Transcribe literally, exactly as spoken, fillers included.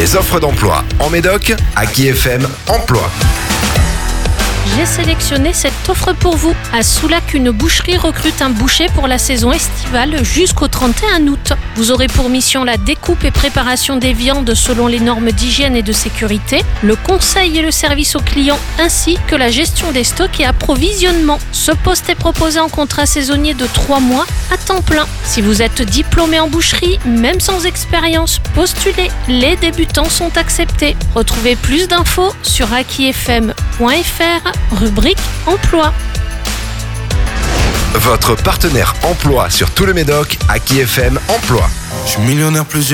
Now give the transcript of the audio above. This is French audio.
Les offres d'emploi en Médoc, Aki F M Emploi. J'ai sélectionné cette offre pour vous. À Soulac, une boucherie recrute un boucher pour la saison estivale jusqu'au trente et un août. Vous aurez pour mission la découpe et préparation des viandes selon les normes d'hygiène et de sécurité, le conseil et le service aux clients, ainsi que la gestion des stocks et approvisionnement. Ce poste est proposé en contrat saisonnier de trois mois à temps plein. Si vous êtes diplômé en boucherie, même sans expérience, postulez. Les débutants sont acceptés. Retrouvez plus d'infos sur aki f m point f r. Rubrique Emploi. Votre partenaire emploi sur tout le Médoc, Aki F M Emploi. Je suis millionnaire plusieurs